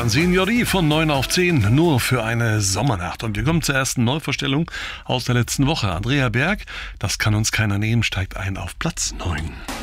Sebastian Signori von 9 auf 10, nur für eine Sommernacht. Und wir kommen zur ersten Neuvorstellung aus der letzten Woche. Andrea Berg, das kann uns keiner nehmen, steigt ein auf Platz 9.